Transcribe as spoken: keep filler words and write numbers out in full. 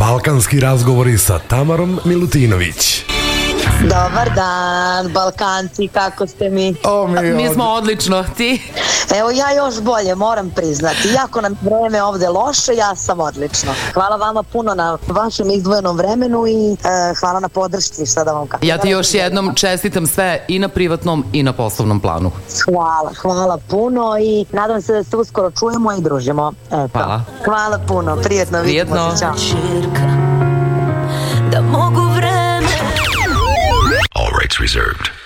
Balkanski razgovori sa Tamarom Milutinović. Dobar dan, Balkanci, kako ste mi? O, mi, mi smo odlično, ti? Evo ja još bolje, moram priznati. Iako nam vreme ovde loše, ja sam odlično. Hvala vama puno na vašem izdvojenom vremenu i e, hvala na podršci, šta da vam kažem. Ja ti još jednom čestitam sve i na privatnom i na poslovnom planu. Hvala, hvala puno i nadam se da se uskoro čujemo i družimo. Eto. Hvala. Hvala puno, prijetno. Prijetno. Ćao. Da mogu vreme. All rights reserved.